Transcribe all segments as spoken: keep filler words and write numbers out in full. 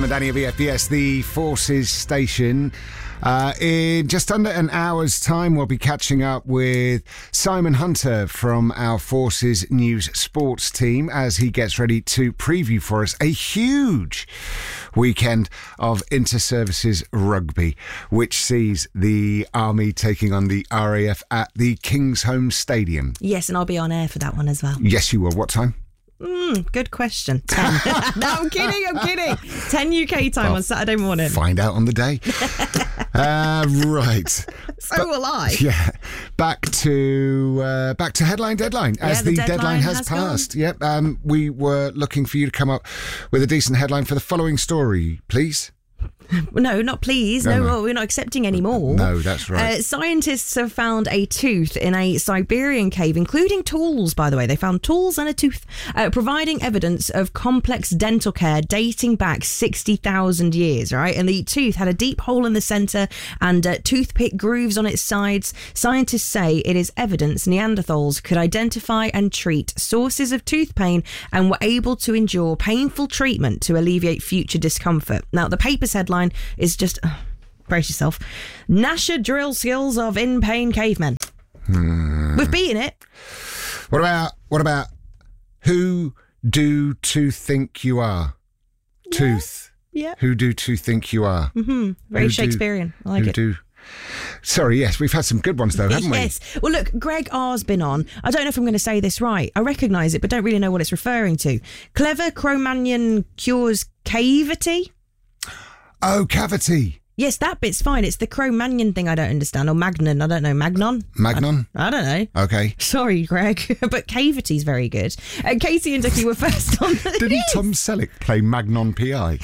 Simon Danny of E F B S, the Forces station. Uh, in just under an hour's time, we'll be catching up with Simon Hunter from our Forces News Sports team as he gets ready to preview for us a huge weekend of inter-services rugby, which sees the Army taking on the R A F at the Kingsholm Stadium. Yes, and I'll be on air for that one as well. Yes, you will. What time? Mm, good question. ten. No, I'm kidding, I'm kidding. ten U K time well, on Saturday morning. Find out on the day. uh, right. So but, will I. Yeah. Back to uh, back to headline deadline as yeah, the, the deadline, deadline has, has passed. Yep. Um, we were looking for you to come up with a decent headline for the following story, please. No, not please. No, no, no, we're not accepting any more. No, that's right. Uh, scientists have found a tooth in a Siberian cave, including tools, by the way. They found tools and a tooth, uh, providing evidence of complex dental care dating back sixty thousand years, right? And the tooth had a deep hole in the centre and uh, toothpick grooves on its sides. Scientists say it is evidence Neanderthals could identify and treat sources of tooth pain and were able to endure painful treatment to alleviate future discomfort. Now, the paper's headline is just, uh, brace yourself, Nasher drill skills of in-pain cavemen. Hmm. We've beaten it. What about, what about, who do to think you are? Yeah. Tooth. Yeah. Who do to think you are? Mm-hmm. Very who Shakespearean. Do, I like who it. Do, sorry, yes, we've had some good ones though, haven't we? Yes. Well, look, Greg R's been on. I don't know if I'm going to say this right. I recognise it, but don't really know what it's referring to. Clever Cro-Magnon cures cavity. Oh, cavity. Yes, that bit's fine. It's the Cro-Magnon thing I don't understand. Or Magnon, I don't know. Magnon? Magnon? I, I don't know. Okay. Sorry, Greg. But cavity's very good. Uh, Casey and Ducky were first on the Didn't Tom Selleck play Magnon P I?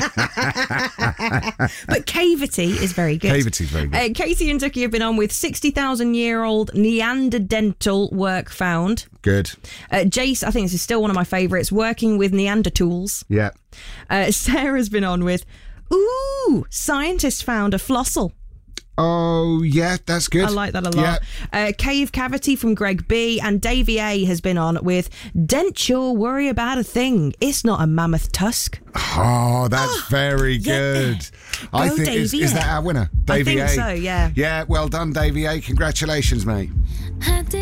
But cavity is very good. Cavity's very good. Uh, Casey and Ducky have been on with sixty thousand year old Neanderdental work found. Good. Uh, Jace, I think this is still one of my favourites, working with Neanderthals. Yeah. Uh, Sarah's been on with... Ooh, scientists found a flossil. Oh, yeah, that's good. I like that a lot. Yeah. Uh, Cave Cavity from Greg B. And Davey A has been on with Denture worry about a thing. It's not a mammoth tusk. Oh, that's oh, very good. Yeah. I Go think Davey is, is that our winner? Davey I think A. so, yeah. Yeah, well done, Davey A. Congratulations, mate.